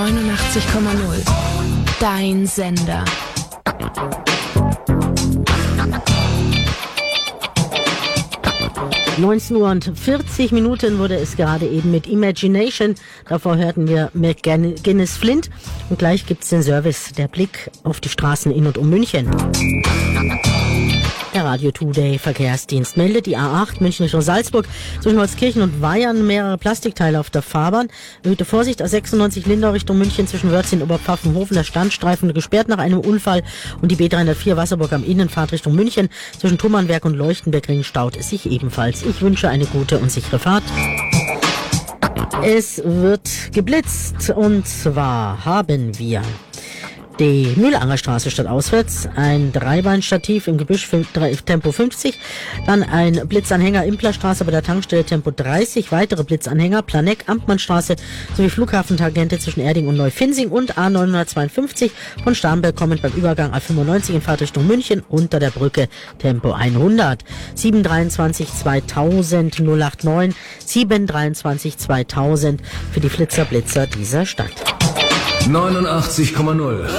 89,0. Dein Sender. (19:40) wurde es gerade eben mit Imagination. Davor hörten wir McGuinness Flint. Und gleich gibt's den Service, der Blick auf die Straßen in und um München. Der Radio Today Verkehrsdienst meldet, die A8 München Richtung Salzburg zwischen Holzkirchen und Weyern mehrere Plastikteile auf der Fahrbahn. Erhöhte Vorsicht, A96 Lindau Richtung München zwischen Wörzin und Oberpfaffenhofen. Der Standstreifen gesperrt nach einem Unfall und die B304 Wasserburg am Innenfahrt Richtung München zwischen Thummernwerk und Leuchtenbergring staut es sich ebenfalls. Ich wünsche eine gute und sichere Fahrt. Es wird geblitzt und zwar haben wir die Mühlangerstraße stadtauswärts, ein Dreibeinstativ im Gebüsch Tempo 50, dann ein Blitzanhänger Implerstraße bei der Tankstelle Tempo 30, weitere Blitzanhänger Planeck, Amtmannstraße sowie Flughafentangente zwischen Erding und Neufinsing und A952 von Starnberg kommend beim Übergang A95 in Fahrtrichtung München unter der Brücke Tempo 100. 723 2000 089 723 2000 für die Flitzer-Blitzer dieser Stadt. 89,0